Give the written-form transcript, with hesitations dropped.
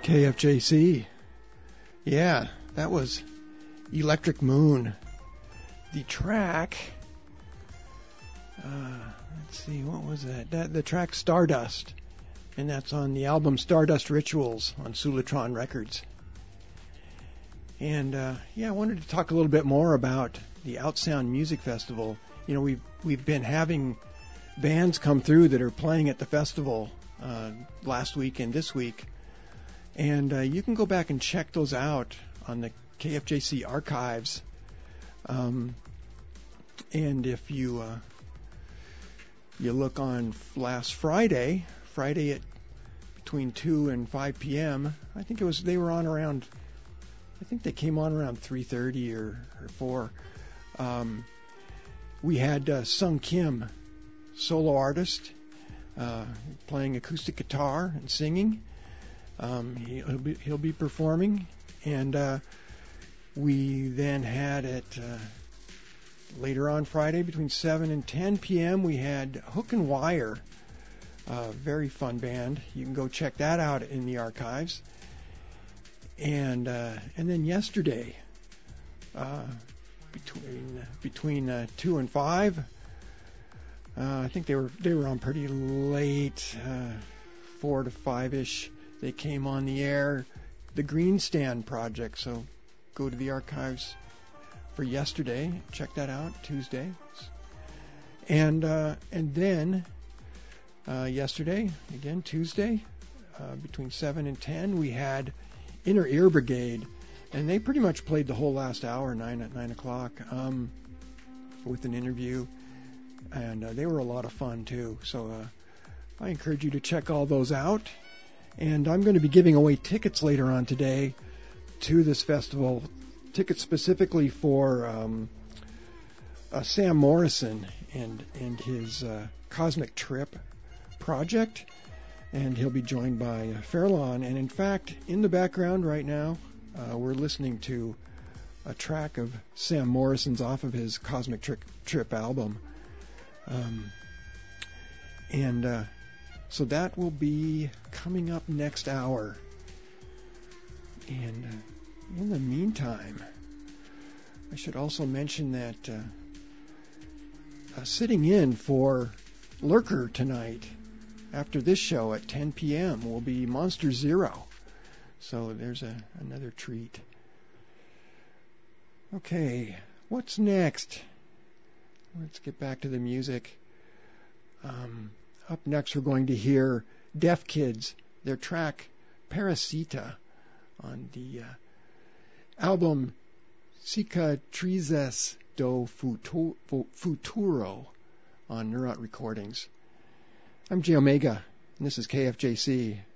KFJC. Yeah, that was Electric Moon. The track, let's see, what was that? The track Stardust, and that's on the album Stardust Rituals on Sulatron Records. And I wanted to talk a little bit more about the Outsound Music Festival. You know, we've been having bands come through that are playing at the festival last week and this week. And you can go back and check those out on the KFJC archives. And if you look on last Friday at between 2 and 5 p.m., I think they were on around, I think they came on around 3:30 or 4. We had Sung Kim, solo artist, playing acoustic guitar and singing. He'll be performing, and we then had it later on Friday between 7 and 10 p.m. we had Hook and Wire, very fun band. You can go check that out in the archives. And then yesterday, between 2 and 5, I think they were on pretty late, 4 to 5ish. They came on the air, the Green Stand Project. So go to the archives for yesterday. Check that out, Tuesday. And then yesterday, again Tuesday, between 7 and 10, we had Inner Ear Brigade, and they pretty much played the whole last hour, 9 o'clock, with an interview, and they were a lot of fun too. So I encourage you to check all those out. And I'm going to be giving away tickets later on today to this festival, tickets specifically for Sam Morrison and his Cosmic Trip project. And he'll be joined by Fairlawn. And in fact, in the background right now, we're listening to a track of Sam Morrison's off of his Cosmic Trip album. So that will be coming up next hour. And in the meantime, I should also mention that sitting in for Lurker tonight after this show at 10 p.m. will be Monster Zero. So there's another treat. Okay, what's next? Let's get back to the music. Up next, we're going to hear Deaf Kids, their track Parasita on the album Cicatrizes do Futuro on Neurot Recordings. I'm J Omega, and this is KFJC.